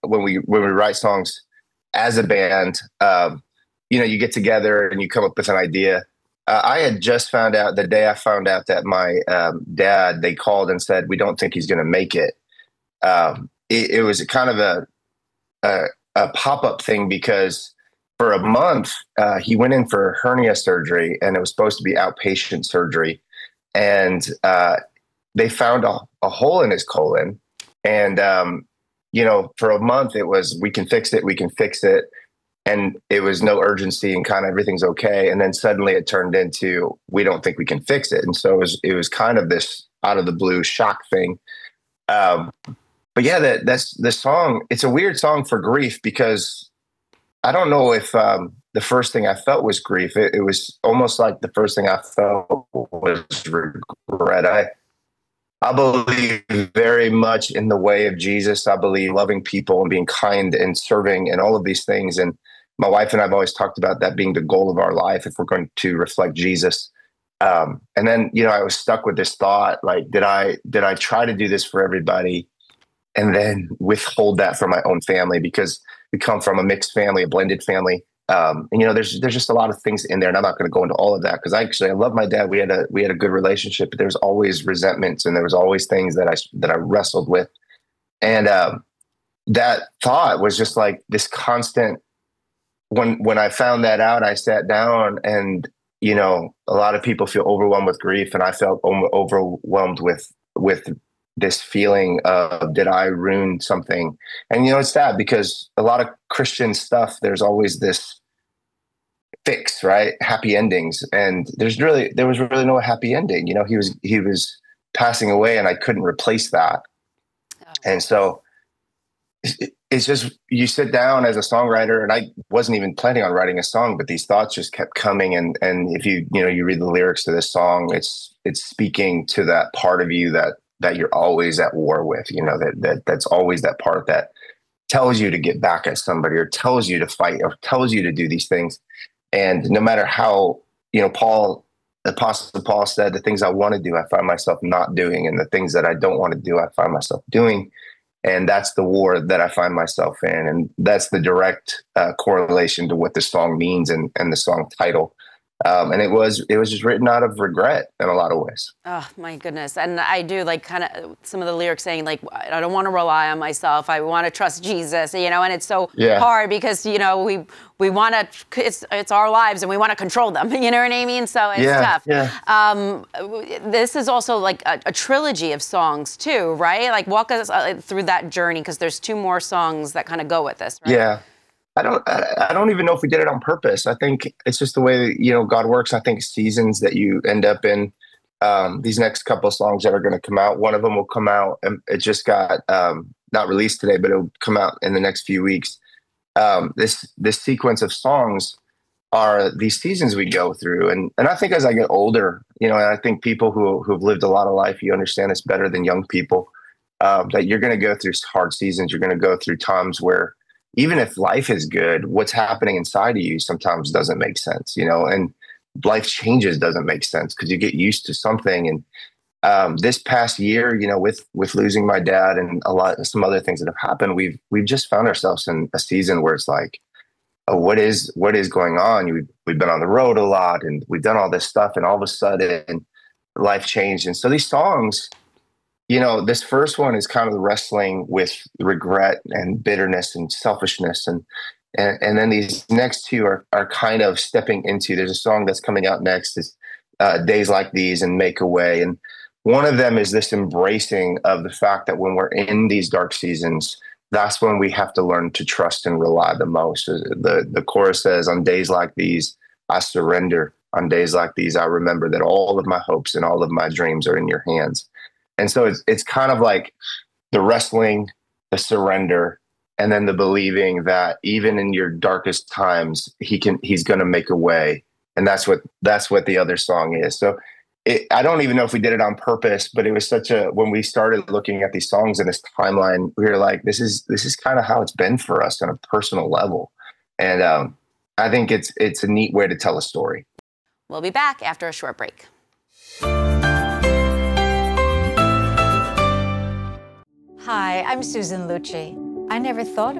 when we write songs as a band, you get together and you come up with an idea. I had just found out the day I found out that my dad, they called and said, we don't think he's going to make it. It was kind of a pop-up thing because for a month, he went in for hernia surgery and it was supposed to be outpatient surgery. And they found a hole in his colon. And, for a month it was, we can fix it. We can fix it. And it was no urgency and kind of everything's okay. And then suddenly it turned into, we don't think we can fix it. And so it was kind of this out of the blue shock thing. But yeah, that's the song. It's a weird song for grief because I don't know if the first thing I felt was grief. It was almost like the first thing I felt was regret. I believe very much in the way of Jesus. I believe loving people and being kind and serving and all of these things. And my wife and I have always talked about that being the goal of our life if we're going to reflect Jesus. And then, I was stuck with this thought, like, did I try to do this for everybody and then withhold that from my own family? Because we come from a mixed family, a blended family. There's just a lot of things in there, and I'm not going to go into all of that because I love my dad. We had a good relationship, but there was always resentments and there was always things that I wrestled with. And that thought was just like this constant. When I found that out, I sat down and, a lot of people feel overwhelmed with grief. And I felt overwhelmed with this feeling of, did I ruin something? And, it's sad because a lot of Christian stuff, there's always this fix, right? Happy endings. And there was really no happy ending. He was passing away and I couldn't replace that. Oh. And so it's just, you sit down as a songwriter, and I wasn't even planning on writing a song, but these thoughts just kept coming. And if you read the lyrics to this song, it's speaking to that part of you that you're always at war with, that's always that part that tells you to get back at somebody or tells you to fight or tells you to do these things. And no matter how, Apostle Paul said, the things I want to do, I find myself not doing. And the things that I don't want to do, I find myself doing. And that's the war that I find myself in. And that's the direct correlation to what the song means and the song title. And it was just written out of regret in a lot of ways. Oh, my goodness. And I do like kind of some of the lyrics saying like, I don't want to rely on myself. I want to trust Jesus, and it's so hard because, we want to, it's our lives and we want to control them. You know what I mean? So it's tough. Yeah. This is also like a trilogy of songs too, right? Like walk us through that journey because there's 2 more songs that kind of go with this, right? Yeah. I don't even know if we did it on purpose. I think it's just the way, God works. I think seasons that you end up in, these next couple of songs that are going to come out, one of them will come out and it just got, not released today, but it'll come out in the next few weeks. This sequence of songs are these seasons we go through. And I think as I get older, and I think people who've lived a lot of life, you understand this better than young people, that you're going to go through hard seasons. You're going to go through times where, even if life is good, what's happening inside of you sometimes doesn't make sense, and life changes doesn't make sense because you get used to something. And this past year, with losing my dad and some other things that have happened, we've just found ourselves in a season where it's like, oh, what is going on? We've been on the road a lot and we've done all this stuff, and all of a sudden life changed. And so these songs, this first one is kind of wrestling with regret and bitterness and selfishness. And then these next 2 are kind of stepping into, there's a song that's coming out next is Days Like These and Make a Way. And one of them is this embracing of the fact that when we're in these dark seasons, that's when we have to learn to trust and rely the most. The chorus says, on days like these, I surrender. On days like these, I remember that all of my hopes and all of my dreams are in your hands. And so it's kind of like the wrestling, the surrender, and then the believing that even in your darkest times, he's going to make a way. And that's what the other song is. So I don't even know if we did it on purpose, but it was when we started looking at these songs in this timeline, we were like, this is kind of how it's been for us on a personal level. And I think it's a neat way to tell a story. We'll be back after a short break. Hi, I'm Susan Lucci. I never thought